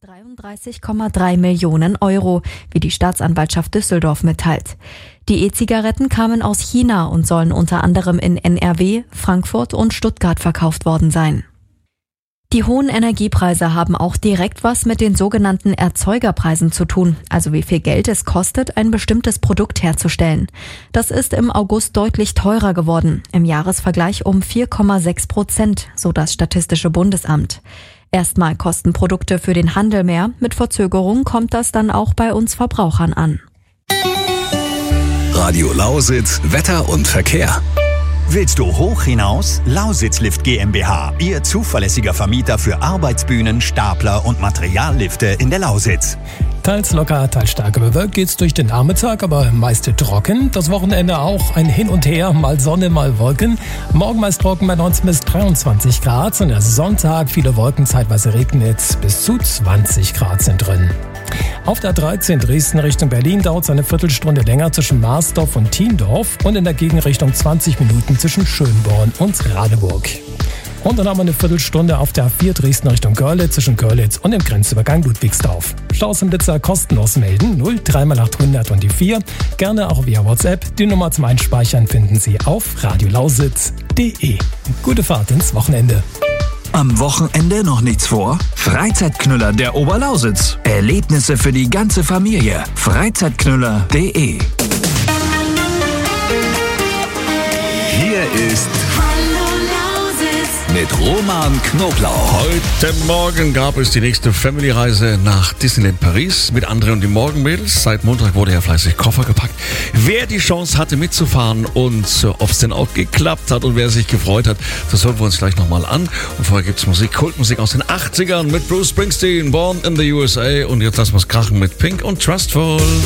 33,3 Millionen Euro, wie die Staatsanwaltschaft Düsseldorf mitteilt. Die E-Zigaretten kamen aus China und sollen unter anderem in NRW, Frankfurt und Stuttgart verkauft worden sein. Die hohen Energiepreise haben auch direkt was mit den sogenannten Erzeugerpreisen zu tun, also wie viel Geld es kostet, ein bestimmtes Produkt herzustellen. Das ist im August deutlich teurer geworden, im Jahresvergleich um 4,6%, so das Statistische Bundesamt. Erstmal kosten Produkte für den Handel mehr, mit Verzögerung kommt das dann auch bei uns Verbrauchern an. Radio Lausitz, Wetter und Verkehr. Willst du hoch hinaus? Lausitz Lift GmbH, Ihr zuverlässiger Vermieter für Arbeitsbühnen, Stapler und Materiallifte in der Lausitz. Teils locker, teils stark bewölkt geht's durch den Nachmittag, aber meist trocken. Das Wochenende auch ein Hin und Her, mal Sonne, mal Wolken. Morgen meist trocken bei 19 bis 23 Grad und der Sonntag viele Wolken, zeitweise regnet, bis zu 20 Grad sind drin. Auf der 13 Dresden Richtung Berlin dauert es eine Viertelstunde länger zwischen Marsdorf und Thiendorf und in der Gegenrichtung 20 Minuten zwischen Schönborn und Radeburg. Und dann haben wir eine Viertelstunde auf der 4 Dresden Richtung Görlitz zwischen Görlitz und dem Grenzübergang Ludwigsdorf. Staus im Blitzer kostenlos melden 03800 und die 4. Gerne auch via WhatsApp. Die Nummer zum Einspeichern finden Sie auf radiolausitz.de. Gute Fahrt ins Wochenende. Am Wochenende noch nichts vor? Freizeitknüller der Oberlausitz. Erlebnisse für die ganze Familie. Freizeitknüller.de. Hier ist mit Roman Knoblauch. Heute Morgen gab es die nächste Family-Reise nach Disneyland Paris mit André und den Morgenmädels. Seit Montag wurde ja fleißig Koffer gepackt. Wer die Chance hatte mitzufahren und ob es denn auch geklappt hat und wer sich gefreut hat, das hören wir uns gleich nochmal an. Und vorher gibt's Musik, Kultmusik aus den 80ern mit Bruce Springsteen, Born in the USA. Und jetzt lassen wir es krachen mit Pink und Trustful.